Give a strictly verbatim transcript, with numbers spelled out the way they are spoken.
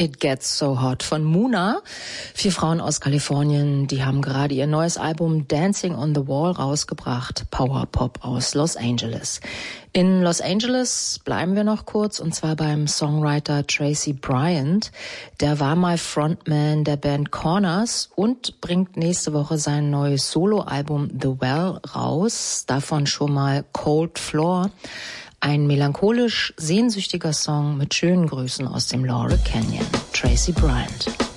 It Gets So Hot von Muna. Vier Frauen aus Kalifornien, die haben gerade ihr neues Album Dancing on the Wall rausgebracht. Power Pop aus Los Angeles. In Los Angeles bleiben wir noch kurz, und zwar beim Songwriter Tracy Bryant. Der war mal Frontman der Band Corners und bringt nächste Woche sein neues Soloalbum The Well raus. Davon schon mal Cold Floor. Ein melancholisch sehnsüchtiger Song mit schönen Grüßen aus dem Laurel Canyon. Tracy Bryant.